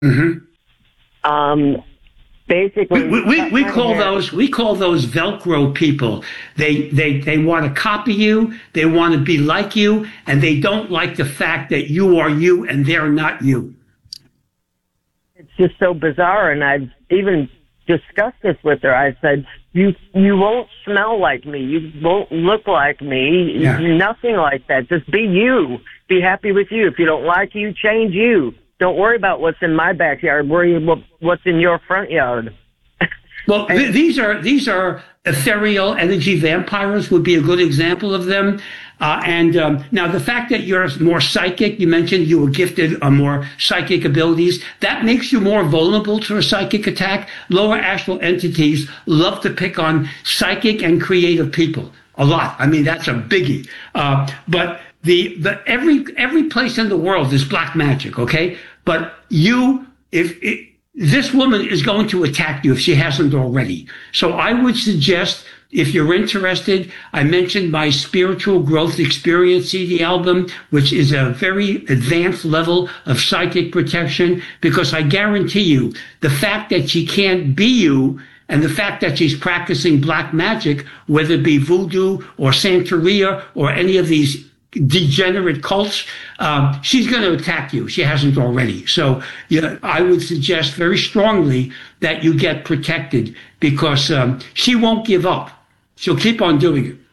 Mm-hmm. Basically, we call those Velcro people. They want to copy you. They want to be like you, and they don't like the fact that you are you and they're not you. It's just so bizarre, and I've even discussed this with her. I said, you won't smell like me. You won't look like me. Yeah. Nothing like that. Just be you. Be happy with you. If you don't like you, change you. Don't worry about what's in my backyard. Worry about what's in your front yard. Well, these are ethereal energy vampires would be a good example of them. Now the fact that you're more psychic, you mentioned you were gifted more psychic abilities, that makes you more vulnerable to a psychic attack. Lower astral entities love to pick on psychic and creative people a lot. I mean, that's a biggie. But every place in the world is black magic, okay? But this woman is going to attack you if she hasn't already. So I would suggest, if you're interested, I mentioned my Spiritual Growth Experience CD album, which is a very advanced level of psychic protection, because I guarantee you the fact that she can't be you and the fact that she's practicing black magic, whether it be voodoo or Santeria or any of these degenerate cults, she's going to attack you. She hasn't already. So I would suggest very strongly that you get protected, because she won't give up. She'll keep on doing it.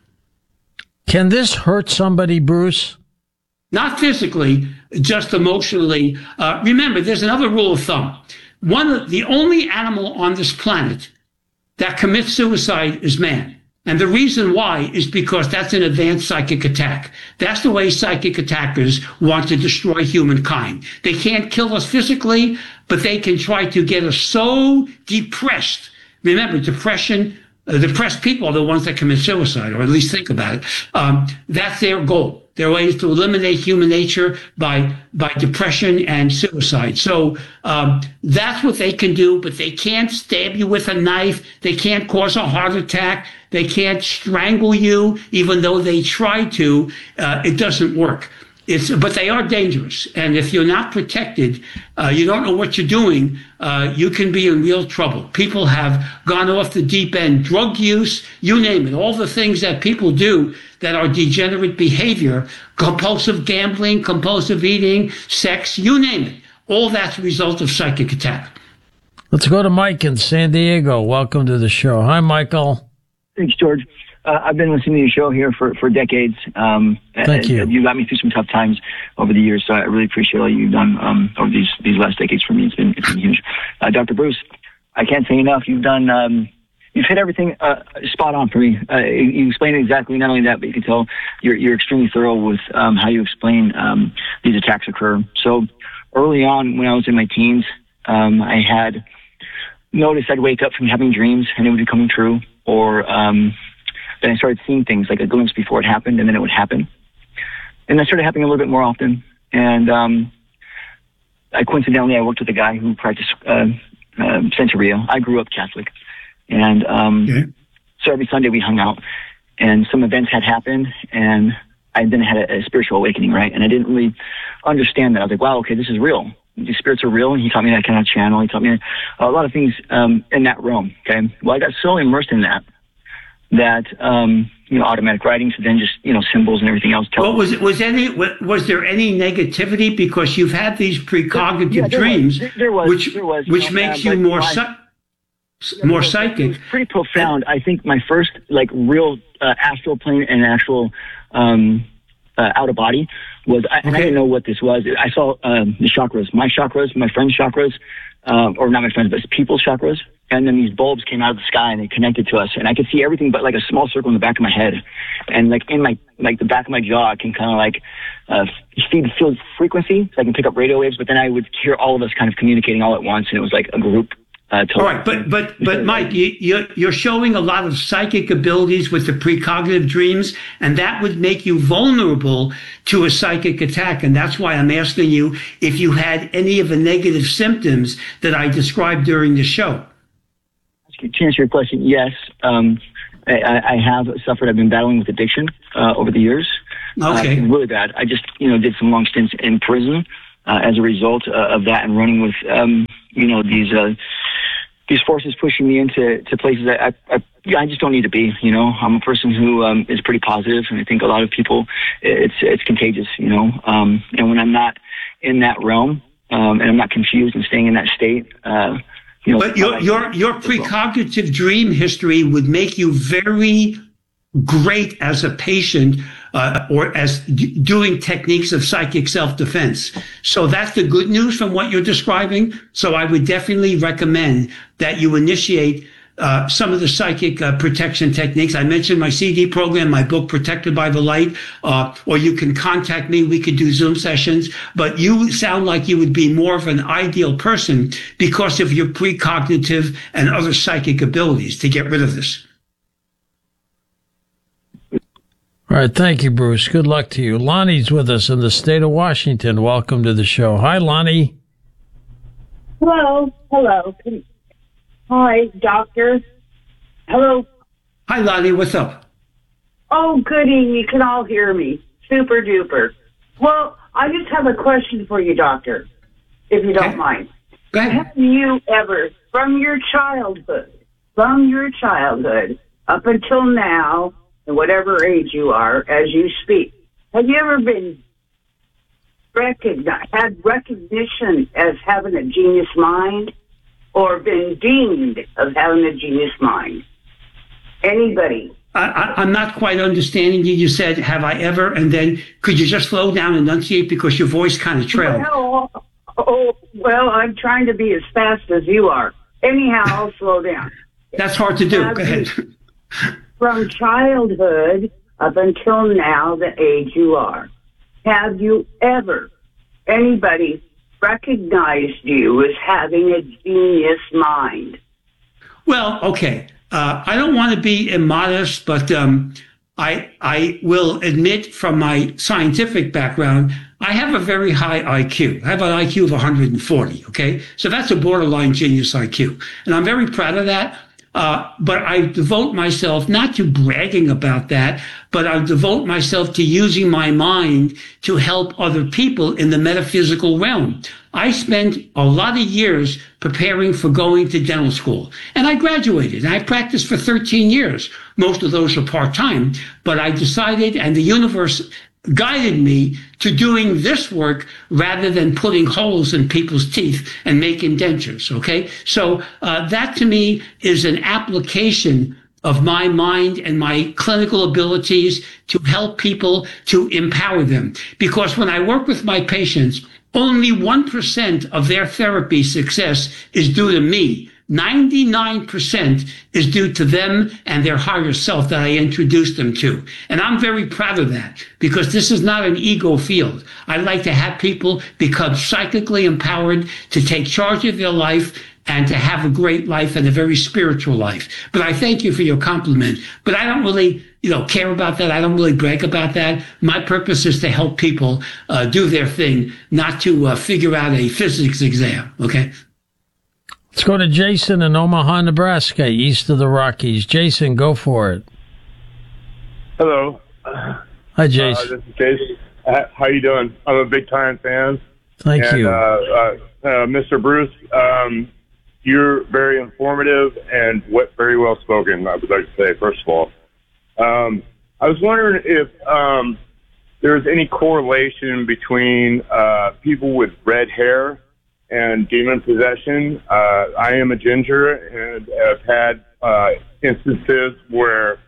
Can this hurt somebody, Bruce? Not physically, just emotionally. Remember, there's another rule of thumb. The only animal on this planet that commits suicide is man. And the reason why is because that's an advanced psychic attack. That's the way psychic attackers want to destroy humankind. They can't kill us physically, but they can try to get us so depressed. Remember, depressed people are the ones that commit suicide, or at least think about it. That's their goal. Their way is to eliminate human nature by depression and suicide. So that's what they can do, but they can't stab you with a knife. They can't cause a heart attack. They can't strangle you, even though they try to. It doesn't work. But they are dangerous. And if you're not protected, you don't know what you're doing, you can be in real trouble. People have gone off the deep end. Drug use, you name it. All the things that people do that are degenerate behavior, compulsive gambling, compulsive eating, sex, you name it. All that's a result of psychic attack. Let's go to Mike in San Diego. Welcome to the show. Hi, Michael. Thanks, George. I've been listening to your show here for decades. Thank you. You got me through some tough times over the years, so I really appreciate all you've done over these last decades for me. It's been huge. Dr. Bruce, I can't say enough. You've hit everything spot on for me. You explained it exactly. Not only that, but you can tell you're extremely thorough with how you explain these attacks occur. So early on, when I was in my teens, I had noticed I'd wake up from having dreams and it would be coming true, or then I started seeing things like a glimpse before it happened, and then it would happen. And that started happening a little bit more often. And I worked with a guy who practiced Santeria. I grew up Catholic. And so every Sunday we hung out, and some events had happened, and I then had a spiritual awakening, right? And I didn't really understand that. I was like, wow, okay, this is real. These spirits are real. And he taught me that kind of channel. He taught me a lot of things in that realm, okay? Well, I got so immersed in that automatic writing, so then just symbols and everything else. Well, was there any negativity, because you've had these precognitive dreams, which makes you more psychic? Pretty profound. I think my first real astral plane and actual out of body was. I didn't know what this was. I saw the chakras, my friend's chakras, or not my friends, but people's chakras. And then these bulbs came out of the sky and they connected to us, and I could see everything but a small circle in the back of my head, and in my the back of my jaw, I can kind of feel frequency, so I can pick up radio waves. But then I would hear all of us kind of communicating all at once, and it was like a group. All right, but Mike, you're showing a lot of psychic abilities with the precognitive dreams, and that would make you vulnerable to a psychic attack. And that's why I'm asking you if you had any of the negative symptoms that I described during the show. To answer your question, yes. I have suffered. I've been battling with addiction over the years. Okay. Really bad. I just, did some long stints in prison as a result of that, and running with these forces pushing me into places I just don't need to be. I'm a person who is pretty positive, and I think a lot of people, it's contagious. And when I'm not in that realm, and I'm not confused and staying in that state, But your precognitive dream history would make you very great as a patient, or as doing techniques of psychic self-defense. So that's the good news from what you're describing. So I would definitely recommend that you initiate some of the psychic protection techniques. I mentioned my CD program, my book, Protected by the Light, or you can contact me. We could do Zoom sessions. But you sound like you would be more of an ideal person because of your precognitive and other psychic abilities to get rid of this. All right. Thank you, Bruce. Good luck to you. Lonnie's with us in the state of Washington. Welcome to the show. Hi, Lonnie. Hello. Hi, doctor. Hello. Hi, Lonnie. What's up? Oh, goody. You can all hear me. Super duper. Well, I just have a question for you, doctor, if you don't mind. Go ahead. Have you ever, from your childhood up until now, and whatever age you are as you speak, have you ever been had recognition as having a genius mind, or been deemed of having a genius mind? Anybody? I'm not quite understanding you. You said, have I ever? And then could you just slow down and enunciate, because your voice kind of trailed. Well, I'm trying to be as fast as you are. Anyhow, I'll slow down. That's hard to do. Go ahead. From childhood up until now, the age you are, have you ever, anybody recognized you as having a genius mind? Well, okay. I don't want to be immodest, but I will admit from my scientific background, I have a very high IQ. I have an IQ of 140, okay? So that's a borderline genius IQ. And I'm very proud of that. But I devote myself not to bragging about that, but I devote myself to using my mind to help other people in the metaphysical realm. I spent a lot of years preparing for going to dental school, and I graduated. I practiced for 13 years. Most of those were part-time, but I decided, and the universe guided me to doing this work rather than putting holes in people's teeth and making dentures. Okay. So, that to me is an application of my mind and my clinical abilities to help people, to empower them. Because when I work with my patients, only 1% of their therapy success is due to me. 99% is due to them and their higher self that I introduced them to. And I'm very proud of that, because this is not an ego field. I like to have people become psychically empowered to take charge of their life and to have a great life and a very spiritual life. But I thank you for your compliment. But I don't really, care about that. I don't really brag about that. My purpose is to help people do their thing, not to figure out a physics exam. Okay. Let's go to Jason in Omaha, Nebraska, east of the Rockies. Jason, go for it. Hello. Hi, Jason. This is Jason. How you doing? I'm a big-time fan. Thank you. Mr. Bruce, you're very informative and very well-spoken, I would like to say, first of all. I was wondering if there's any correlation between people with red hair and demon possession. I am a ginger and have had instances where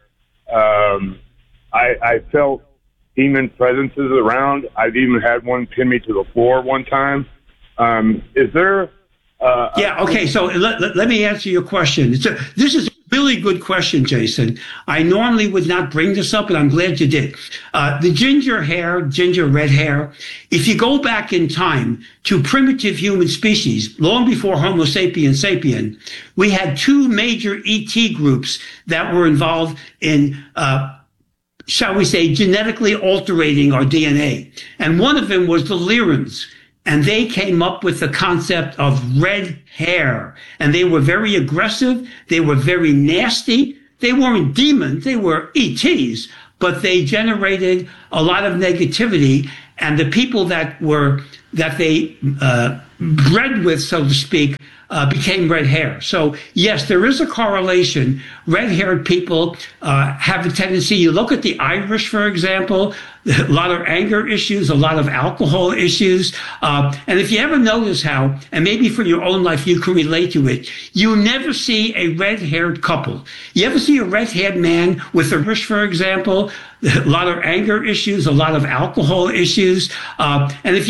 I felt demon presences around. I've even had one pin me to the floor one time. Is there... okay, so let me answer your question. This is a really good question, Jason. I normally would not bring this up, but I'm glad you did. The ginger red hair, if you go back in time to primitive human species, long before Homo sapiens sapien, we had two major ET groups that were involved in, shall we say, genetically altering our DNA. And one of them was the Lyrans. And they came up with the concept of red hair. And they were very aggressive. They were very nasty. They weren't demons. They were ETs, but they generated a lot of negativity. And the people that were that they bred with, so to speak, became red hair. So yes, there is a correlation. Red-haired people have a tendency. You look at the Irish, for example, a lot of anger issues, a lot of alcohol issues. And if you ever notice how, and maybe for your own life you can relate to it, you never see a red-haired couple. You ever see a red-haired man with a Irish, for example, a lot of anger issues, a lot of alcohol issues. And if